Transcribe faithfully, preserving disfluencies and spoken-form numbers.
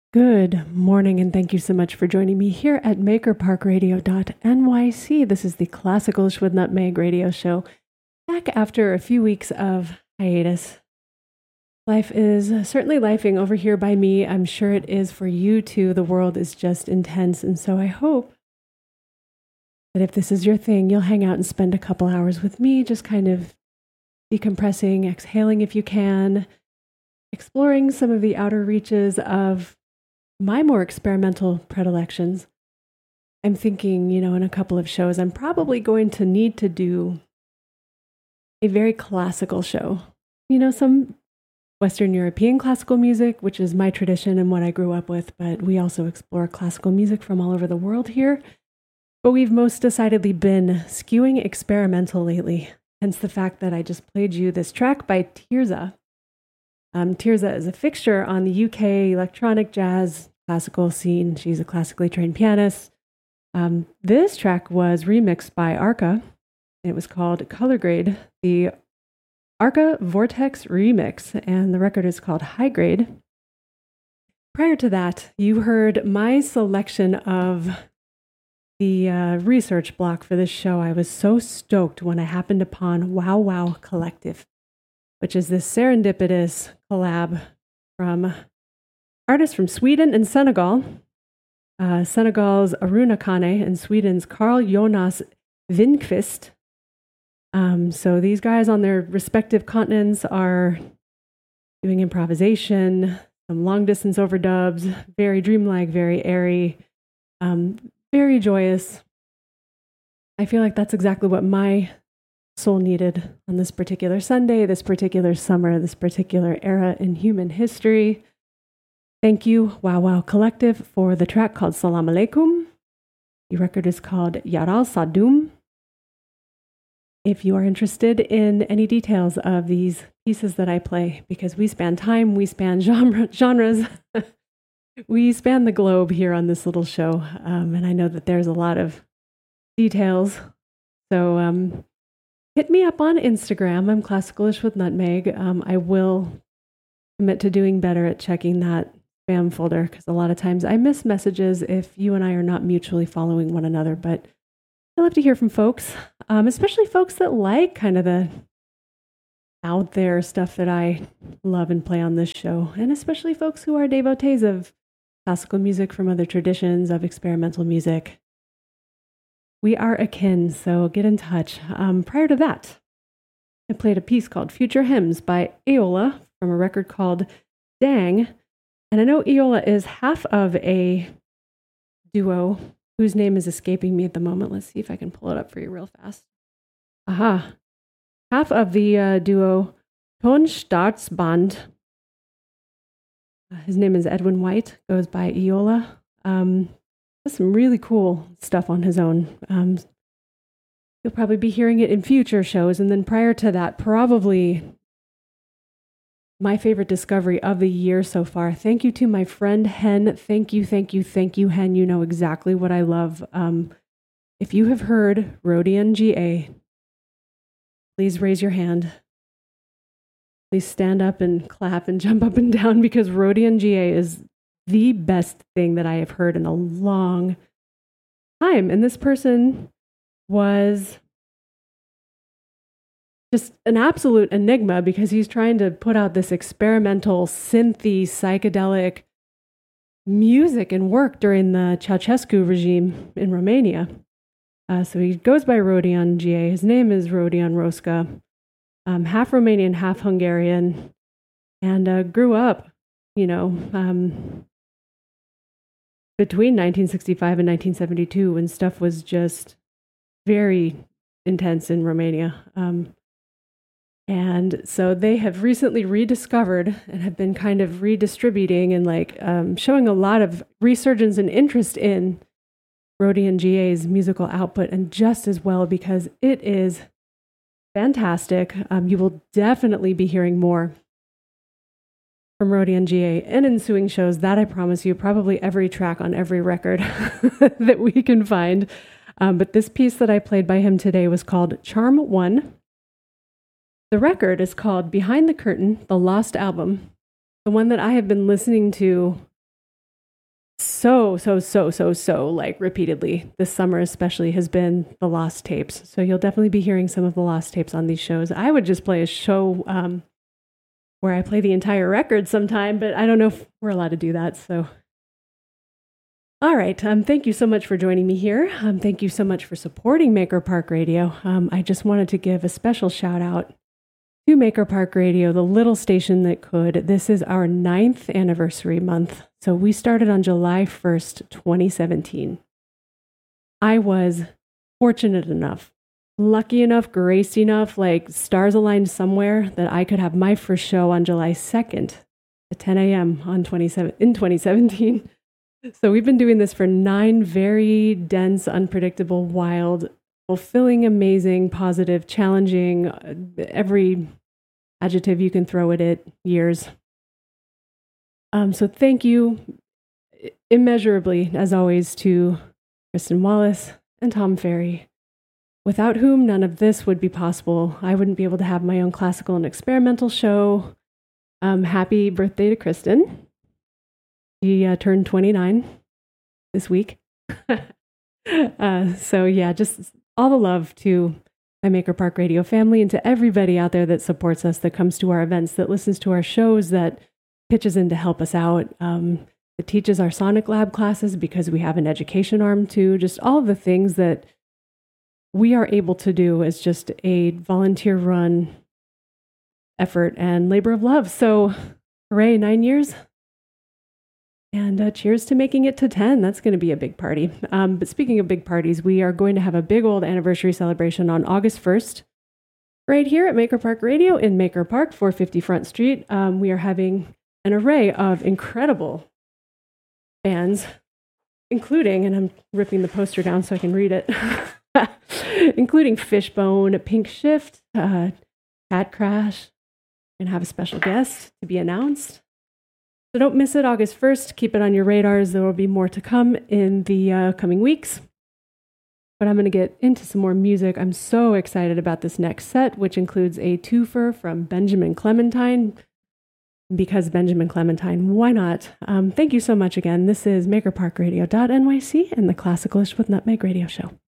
Good morning, and thank you so much for joining me here at maker park radio dot N Y C. This is the Classical-ish with Nutmeg radio show, back after a few weeks of hiatus. Life is certainly lifing over here by me. I'm sure it is for you too. The world is just intense, and so I hope that if this is your thing, you'll hang out and spend a couple hours with me, just kind of decompressing, exhaling if you can, exploring some of the outer reaches of my more experimental predilections. I'm thinking, you know, in a couple of shows, I'm probably going to need to do a very classical show. You know, some Western European classical music, which is my tradition and what I grew up with, but we also explore classical music from all over the world here. But we've most decidedly been skewing experimental lately, hence the fact that I just played you this track by Tirza. Um, Tirza is a fixture on the U K electronic jazz classical scene. She's a classically trained pianist. Um, this track was remixed by Arca. It was called Color Grade, the Arca Vortex remix, and the record is called High Grade. Prior to that, you heard my selection of the uh, research block for this show. I was so stoked when I happened upon Wow Wow Collective, which is this serendipitous collab from artists from Sweden and Senegal. Uh, Senegal's Aruna Kane and Sweden's Carl Jonas Vindqvist. Um, so these guys on their respective continents are doing improvisation, some long distance overdubs, very dreamlike, very airy, um, very joyous. I feel like that's exactly what my soul needed on this particular Sunday, this particular summer, this particular era in human history. Thank you, Wow Wow Collective, for the track called Salam Aleikum. The record is called Yaral Sadum. If you are interested in any details of these pieces that I play, because we span time, we span genre, genres, we span the globe here on this little show, um, and I know that there's a lot of details. So um, hit me up on Instagram. I'm Classical-ish with Nutmeg. Um, I will commit to doing better at checking that spam folder, because a lot of times I miss messages if you and I are not mutually following one another. But I love to hear from folks, um, especially folks that like kind of the out there stuff that I love and play on this show, and especially folks who are devotees of classical music from other traditions, of experimental music. We are akin, so get in touch. Um, prior to that, I played a piece called Future Hymns by Aola from a record called Dang. And I know Aola is half of a duo whose name is escaping me at the moment. Let's see if I can pull it up for you real fast. Aha. Half of the uh, duo Tonstaatsband. Uh, his name is Edwin White, goes by Aola. Um, has some really cool stuff on his own. Um, you'll probably be hearing it in future shows. And then prior to that, probably my favorite discovery of the year so far. Thank you to my friend Hen. Thank you, thank you, thank you, Hen. You know exactly what I love. Um, if you have heard Rodion G A, please raise your hand. Please stand up and clap and jump up and down, because Rodion G A is the best thing that I have heard in a long time. And this person was just an absolute enigma, because he's trying to put out this experimental, synthy, psychedelic music and work during the Ceausescu regime in Romania. Uh, so he goes by Rodion G A. His name is Rodion Roska, um, half Romanian, half Hungarian, and uh, grew up, you know, um, between nineteen sixty-five and nineteen seventy-two, when stuff was just very intense in Romania. Um, And so they have recently rediscovered and have been kind of redistributing and like um, showing a lot of resurgence and interest in Rodion G A's musical output, and just as well, because it is fantastic. Um, you will definitely be hearing more from Rodion G A in ensuing shows. That I promise you, probably every track on every record that we can find. Um, but this piece that I played by him today was called Charm One. The record is called Behind the Curtain, the Lost Album, the one that I have been listening to so, so, so, so, so, like repeatedly this summer especially has been the Lost Tapes. So you'll definitely be hearing some of the Lost Tapes on these shows. I would just play a show um, where I play the entire record sometime, but I don't know if we're allowed to do that. So, all right. Um, thank you so much for joining me here. Um, thank you so much for supporting Maker Park Radio. Um, I just wanted to give a special shout out to Maker Park Radio, the little station that could. This is our ninth anniversary month. So we started on July first, twenty seventeen. I was fortunate enough, lucky enough, graced enough, like stars aligned somewhere that I could have my first show on July second at ten a.m. on twenty-seven in twenty seventeen. So we've been doing this for nine very dense, unpredictable, wild, fulfilling, amazing, positive, challenging, uh, every adjective you can throw at it, years. Um, so thank you immeasurably, as always, to Kristen Wallace and Tom Ferry, without whom none of this would be possible. I wouldn't be able to have my own classical and experimental show. Um, happy birthday to Kristen. He uh, turned twenty-nine this week. uh, so yeah, just all the love to my Maker Park Radio family and to everybody out there that supports us, that comes to our events, that listens to our shows, that pitches in to help us out, um, that teaches our Sonic Lab classes because we have an education arm too. Just all of the things that we are able to do as just a volunteer-run effort and labor of love. So hooray, nine years. And uh, cheers to making it to ten. That's going to be a big party. Um, but speaking of big parties, we are going to have a big old anniversary celebration on August first, right here at Maker Park Radio in Maker Park, four fifty Front Street. Um, we are having an array of incredible bands, including, and I'm ripping the poster down so I can read it, including Fishbone, Pink Shift, uh, Cat Crash. We're going to have a special guest to be announced. So don't miss it, August first. Keep it on your radars. There will be more to come in the uh, coming weeks. But I'm going to get into some more music. I'm so excited about this next set, which includes a twofer from Benjamin Clementine. Because Benjamin Clementine, why not? Um, thank you so much again. This is maker park radio dot N Y C and the Classicalish with Nutmeg Radio Show.